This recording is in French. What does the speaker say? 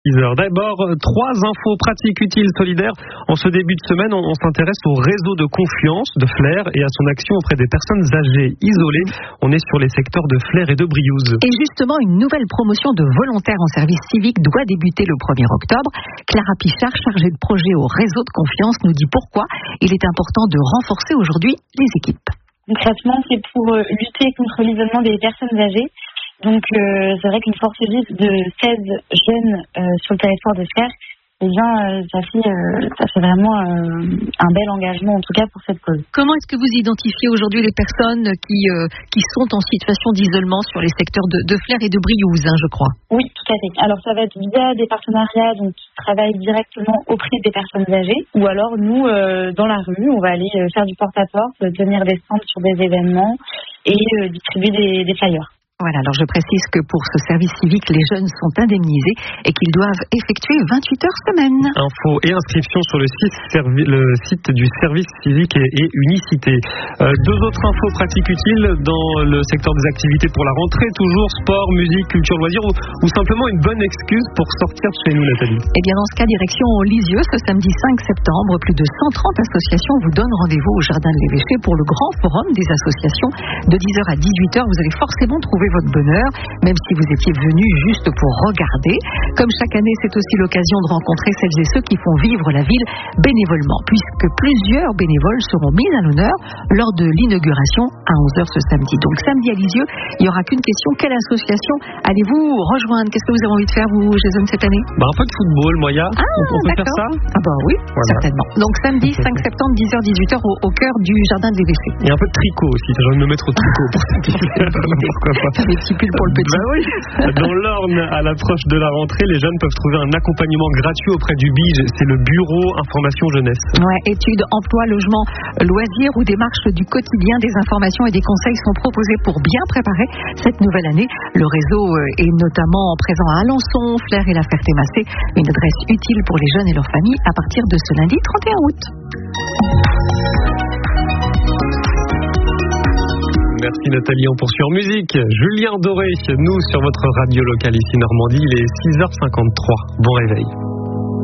6h. D'abord, 3 infos pratiques, utiles, solidaires. En ce début de semaine, on s'intéresse au réseau de confiance de Flers et à son action auprès des personnes âgées isolées. On est sur les secteurs de Flers et de Briouze. Et justement, une nouvelle promotion de volontaires en service civique doit débuter le 1er octobre. Clara Pichard, chargée de projet au réseau de confiance, nous dit pourquoi il est important de renforcer aujourd'hui les équipes. Concrètement, c'est pour lutter contre l'isolement des personnes âgées. Donc, c'est vrai qu'une force vive de 16 jeunes sur le territoire de Flers, eh bien, ça fait vraiment un bel engagement, en tout cas, pour cette cause. Comment est-ce que vous identifiez aujourd'hui les personnes qui sont en situation d'isolement sur les secteurs de Flers et de Briouze, je crois? Oui, tout à fait. Alors, ça va être via des partenariats donc, qui travaillent directement auprès des personnes âgées, ou alors, nous, dans la rue, on va aller faire du porte-à-porte, tenir des stands sur des événements et distribuer des flyers. Voilà, alors je précise que pour ce service civique, les jeunes sont indemnisés et qu'ils doivent effectuer 28 heures semaine. Info et inscription sur le site du service civique et unicité. 2 autres infos pratiques utiles dans le secteur des activités pour la rentrée, toujours sport, musique, culture, loisirs ou simplement une bonne excuse pour sortir de chez nous, Nathalie. Eh bien dans ce cas, direction Lisieux, ce samedi 5 septembre, plus de 130 associations vous donnent rendez-vous au Jardin de l'Évêché pour le grand forum des associations de 10h à 18h. Vous allez forcément trouver votre bonheur, même si vous étiez venu juste pour regarder. Comme chaque année, c'est aussi l'occasion de rencontrer celles et ceux qui font vivre la ville bénévolement, puisque plusieurs bénévoles seront mis à l'honneur lors de l'inauguration à 11h ce samedi. Donc samedi à Lisieux, il n'y aura qu'une question, quelle association allez-vous rejoindre? Qu'est-ce que vous avez envie de faire, vous, Jason, cette année? Un peu de football, Moya. On peut faire ça? Ah oui, voilà. Certainement. Donc samedi 5 septembre, 10h-18h au cœur du Jardin de l'Évêché. Et un peu de tricot aussi, j'ai envie de me mettre au tricot pour cet hiver. Pourquoi pas? Des petits pulls pour le petit. Oui. Dans l'Orne, à l'approche de la rentrée, les jeunes peuvent trouver un accompagnement gratuit auprès du BIGE. C'est le Bureau Information Jeunesse. Ouais, études, emploi, logement, loisirs ou démarches du quotidien, des informations et des conseils sont proposés pour bien préparer cette nouvelle année. Le réseau est notamment présent à Alençon, Flers et la Ferté-Massé. Une adresse utile pour les jeunes et leurs familles à partir de ce lundi 31 août. Merci Nathalie, on poursuit en musique. Julien Doré, nous sur votre radio locale ici Normandie, il est 6h53. Bon réveil.